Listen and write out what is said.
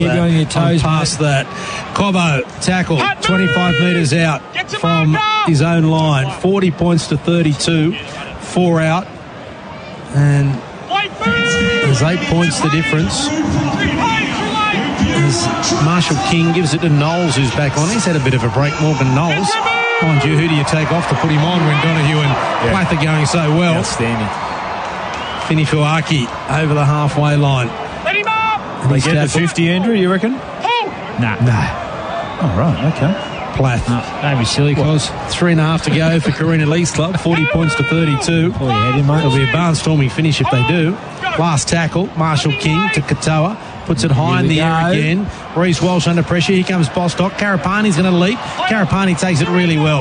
You're going your toes past that. Cobbo tackle 25 metres out from his own line. 40 points to 32. 4 out. And there's 8 points the difference. As Marshall King gives it to Knowles, who's back on. He's had a bit of a break, Morgan Knowles. Mind you, who do you take off to put him on when Donahue and Plath are going so well? Outstanding. Fini Fuaki over the halfway line. They get to 50, Andrew, you reckon? Nah. Oh, right, okay. Plath. Don't be silly, cause 3.5 to go for Carina Leeds Club. 40 points to 32. pull your head in, mate. It'll be a barnstorming finish if they do. Last tackle, Marshall King to Katoa. Puts it high in the air again. Reece Walsh under pressure. Here comes Bostock. Karapani's going to leap. Karapani takes it really well.